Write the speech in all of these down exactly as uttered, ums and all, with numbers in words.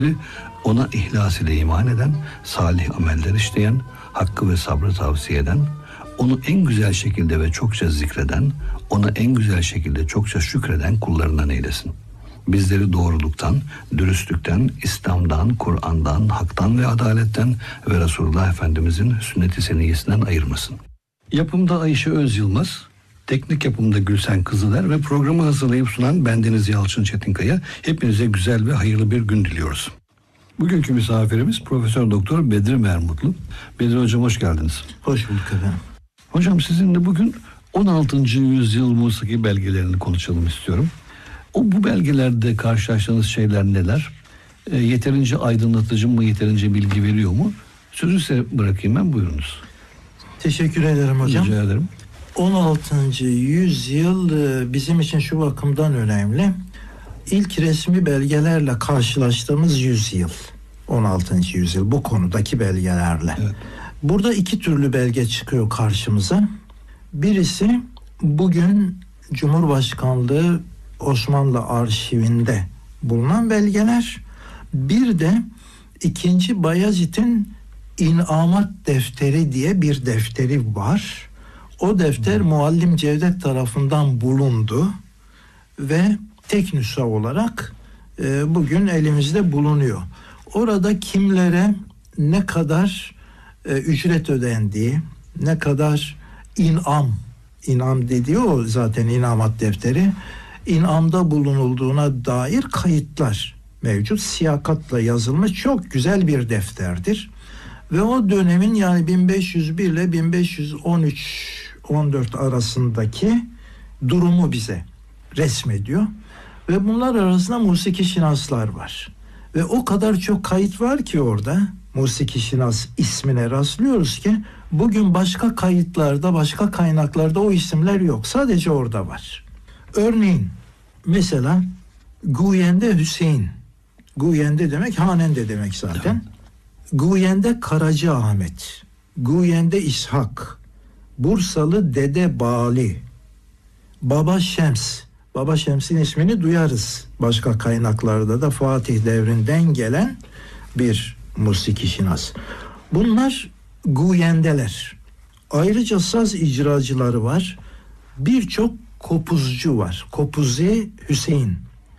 ona ihlas ile iman eden, salih ameller işleyen, hakkı ve sabrı tavsiye eden, onu en güzel şekilde ve çokça zikreden, ona en güzel şekilde çokça şükreden kullarından eylesin. Bizleri doğruluktan, dürüstlükten, İslam'dan, Kur'an'dan, haktan ve adaletten ve Resulullah Efendimizin sünnet-i seniyyesinden ayırmasın. Yapımda Ayşe Öz Yılmaz, teknik yapımda Gülsen Kızıler ve programı hazırlayıp sunan bendeniz Yalçın Çetinkaya. Hepinize güzel ve hayırlı bir gün diliyoruz. Bugünkü misafirimiz Profesör Doktor Bedri Mermutlu. Bedri Hocam hoş geldiniz. Hoş bulduk efendim. Hocam sizinle bugün on altıncı yüzyıl musiki belgelerini konuşalım istiyorum. O bu belgelerde karşılaştığınız şeyler neler? E, yeterince aydınlatıcı mı, yeterince bilgi veriyor mu? Sözü size bırakayım ben, buyurunuz. Teşekkür ederim hocam. Rica ederim. on altıncı yüzyıl bizim için şu bakımdan önemli. İlk resmi belgelerle karşılaştığımız yüzyıl. on altıncı yüzyıl bu konudaki belgelerle. Evet. Burada iki türlü belge çıkıyor karşımıza. Birisi bugün Cumhurbaşkanlığı Osmanlı arşivinde bulunan belgeler. Bir de ikinci Bayezid'in İnamat Defteri diye bir defteri var. O defter hmm. Muallim Cevdet tarafından bulundu ve tek nüsha olarak e, bugün elimizde bulunuyor. Orada kimlere ne kadar e, ücret ödendiği, ne kadar inam, inam dediği o zaten İnamat Defteri, inamda bulunulduğuna dair kayıtlar mevcut. Siyakatla yazılmış çok güzel bir defterdir. Ve o dönemin yani bin beş yüz bir ile bin beş yüz on üç on dört arasındaki durumu bize resmediyor. Ve bunlar arasında musiki şinaslar var. Ve o kadar çok kayıt var ki orada musiki şinas ismine rastlıyoruz ki bugün başka kayıtlarda, başka kaynaklarda o isimler yok. Sadece orada var. Örneğin mesela Guyende Hüseyin. Guyende demek Hanende demek zaten. Guyende Karaca Ahmet, Guyende İshak, Bursalı Dede Bali, Baba Şems. Baba Şems'in ismini duyarız. Başka kaynaklarda da Fatih devrinden gelen bir musiki şinas. Bunlar Guyendeler. Ayrıca saz icracıları var. Birçok kopuzcu var. Kopuzi Hüseyin,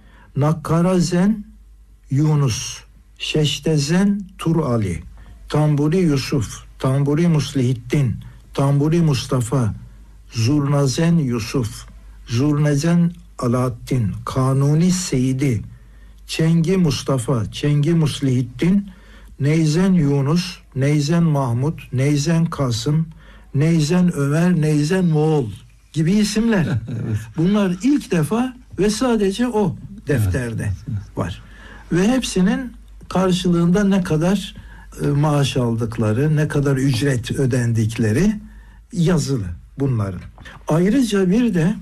Nakkarazen Yunus, Şeştezen Tur Ali, Tamburi Yusuf, Tamburi Muslihiddin, Tamburi Mustafa, Zurnazen Yusuf, Zurnezen Alaaddin, Kanuni Seyidi, Çengi Mustafa, Çengi Muslihiddin, Neyzen Yunus, Neyzen Mahmut, Neyzen Kasım, Neyzen Ömer, Neyzen Moğol gibi isimler. Evet. Bunlar ilk defa ve sadece o defterde evet, evet. var. Ve hepsinin karşılığında ne kadar e, maaş aldıkları, ne kadar ücret ödendikleri yazılı bunların. Ayrıca bir de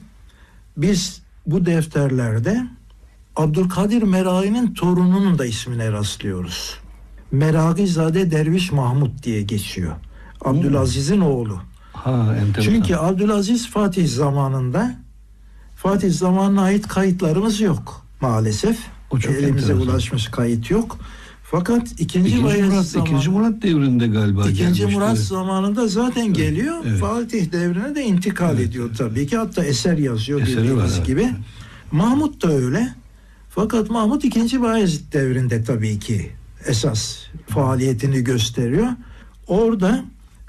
biz bu defterlerde Abdülkadir Meragi'nin torununun da ismine rastlıyoruz. Meragizade Derviş Mahmut diye geçiyor. Abdülaziz'in hmm. oğlu. Ha, Çünkü Abdülaziz Fatih zamanında, Fatih zamanına ait kayıtlarımız yok maalesef. Elimize enteresan. Ulaşmış kayıt yok. Fakat ikinci, ikinci Murat, zaman, ikinci Murat devrinde galiba ikinci gelmişti. Murat zamanında zaten geliyor. Evet. Fatih devrine de intikal evet. ediyor tabii ki. Hatta eser yazıyor Eseri bildiğimiz var, gibi. Evet. Mahmut da öyle. Fakat Mahmut ikinci Bayezid devrinde tabii ki esas faaliyetini gösteriyor. Orada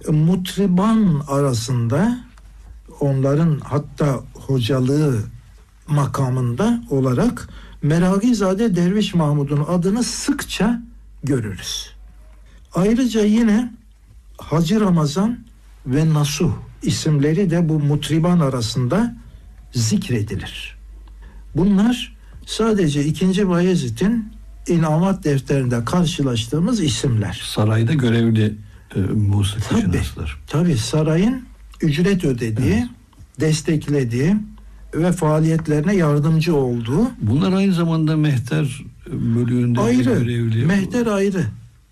mutriban arasında onların hatta hocalığı makamında olarak Meragizade Derviş Mahmud'un adını sıkça görürüz. Ayrıca yine Hacı Ramazan ve Nasuh isimleri de bu mutriban arasında zikredilir. Bunlar sadece ikinci Bayezid'in İnamat defterinde karşılaştığımız isimler. Sarayda görevli e, musiki şinaslar. Tabii sarayın ücret ödediği, evet. desteklediği ve faaliyetlerine yardımcı olduğu. Bunlar aynı zamanda mehter bölüğünde ayrı, görevli. Mehter ayrı.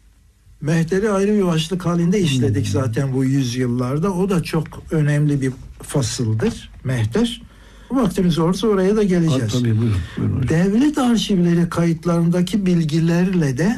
Mehteri ayrı bir başlık halinde işledik hmm. zaten bu yüzyıllarda. O da çok önemli bir fasıldır. Mehter. Vaktimiz olursa oraya da geleceğiz. Ha, tabii buyurun. buyurun hocam. Devlet arşivleri kayıtlarındaki bilgilerle de